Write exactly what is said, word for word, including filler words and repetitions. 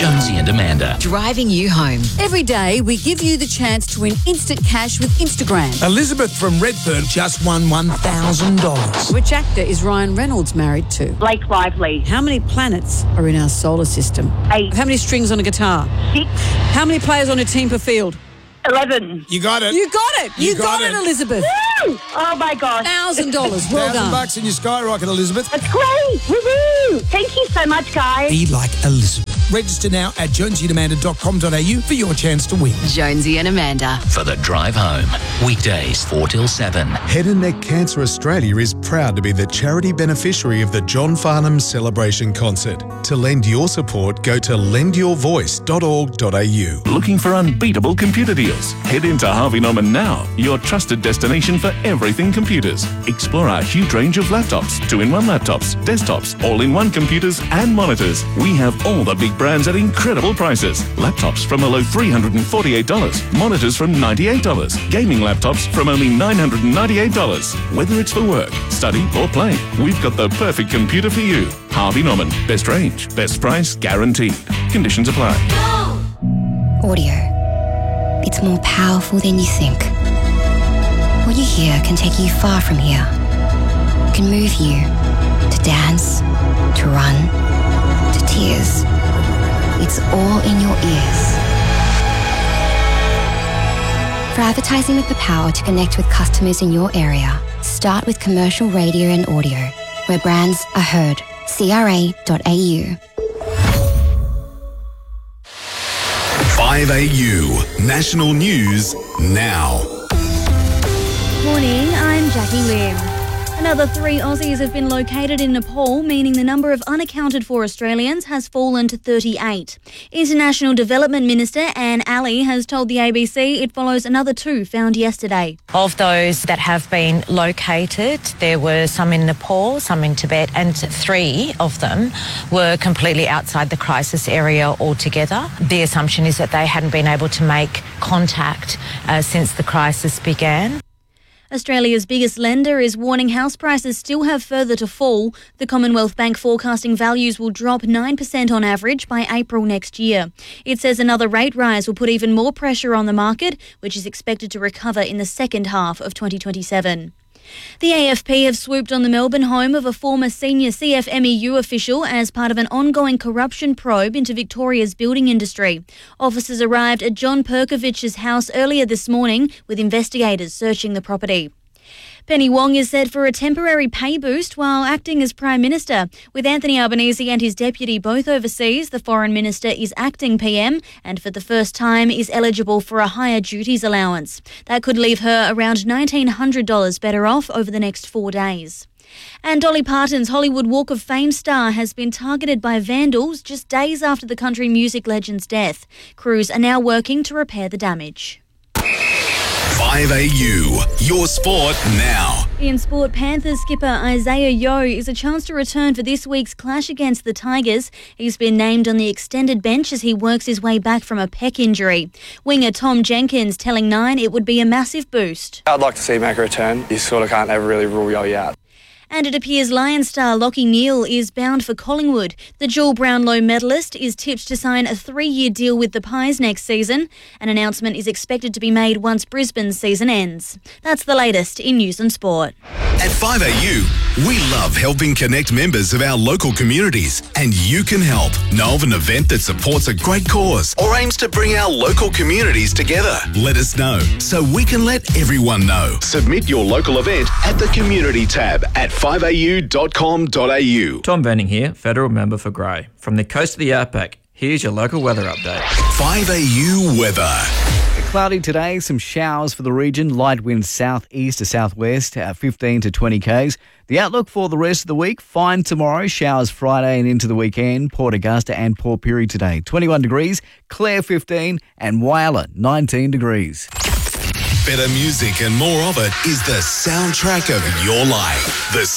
Jonesy and Amanda. Driving you home. Every day, we give you the chance to win instant cash with Instagram. Elizabeth from Redfern just won one thousand dollars. Which actor is Ryan Reynolds married to? Blake Lively. How many planets are in our solar system? Eight. How many strings on a guitar? Six. How many players on a team per field? Eleven. You got it. You got it. You, You got got, it, it. Elizabeth. Woo! Oh my gosh. Thousand dollars. Well Thousand done. bucks in your skyrocket, Elizabeth. That's great. Woohoo! Thank you so much, guys. Be like Elizabeth. Register now at jonesy and amanda dot com dot a u for your chance to win. Jonesy and Amanda. For the drive home. Weekdays four till seven. Head and Neck Cancer Australia is proud to be the charity beneficiary of the John Farnham Celebration Concert. To lend your support, go to lend your voice dot org dot a u. Looking for unbeatable computer deals? Head into Harvey Norman now, your trusted destination for everything computers. Explore our huge range of laptops, two-in-one laptops, desktops, all-in-one computers and monitors. We have all the big brands at incredible prices. Laptops from a low three hundred forty-eight dollars, monitors from ninety-eight dollars, gaming laptops from only nine hundred ninety-eight dollars. Whether it's for work, study or play, we've got the perfect computer for you. Harvey Norman, best range, best price guaranteed. Conditions apply. Audio. It's more powerful than you think. What you hear can take you far from here. It can move you to dance, to run, to tears. It's all in your ears. For advertising with the power to connect with customers in your area, start with commercial radio and audio, where brands are heard. C R A dot A U. five A U National News now. Morning, I'm Jackie Lim. Another three Aussies have been located in Nepal, meaning the number of unaccounted for Australians has fallen to thirty-eight. International Development Minister Anne Ali has told the A B C it follows another two found yesterday. Of those that have been located, there were some in Nepal, some in Tibet, and three of them were completely outside the crisis area altogether. The assumption is that they hadn't been able to make contact uh, since the crisis began. Australia's biggest lender is warning house prices still have further to fall. The Commonwealth Bank forecasting values will drop nine percent on average by April next year. It says another rate rise will put even more pressure on the market, which is expected to recover in the second half of twenty twenty-seven. The A F P have swooped on the Melbourne home of a former senior C F M E U official as part of an ongoing corruption probe into Victoria's building industry. Officers arrived at John Perkovich's house earlier this morning, with investigators searching the property. Penny Wong is set for a temporary pay boost while acting as Prime Minister. With Anthony Albanese and his deputy both overseas, the Foreign Minister is acting P M and for the first time is eligible for a higher duties allowance. That could leave her around nineteen hundred dollars better off over the next four days. And Dolly Parton's Hollywood Walk of Fame star has been targeted by vandals just days after the country music legend's death. Crews are now working to repair the damage. five A U, your sport now. In sport, Panthers skipper Isaiah Yeo is a chance to return for this week's clash against the Tigers. He's been named on the extended bench as he works his way back from a pec injury. Winger Tom Jenkins telling Nine it would be a massive boost. I'd like to see him make a return. You sort of can't ever really rule Yeo out. And it appears Lions star Lachie Neale is bound for Collingwood. The dual Brownlow medalist is tipped to sign a three-year deal with the Pies next season. An announcement is expected to be made once Brisbane's season ends. That's the latest in news and sport. At five A U, we love helping connect members of our local communities, and you can help. Know of an event that supports a great cause or aims to bring our local communities together? Let us know so we can let everyone know. Submit your local event at the Community tab at five A U dot com dot A U. Tom Benning here, Federal Member for Grey. From the coast of the Outback, here's your local weather update. five A U weather. Cloudy today, some showers for the region, light winds southeast to southwest, uh, fifteen to twenty kays. The outlook for the rest of the week, fine tomorrow, showers Friday and into the weekend, Port Augusta and Port Pirie today, twenty-one degrees, Clare fifteen and Whyalla nineteen degrees. Better music and more of it is the soundtrack of your life. The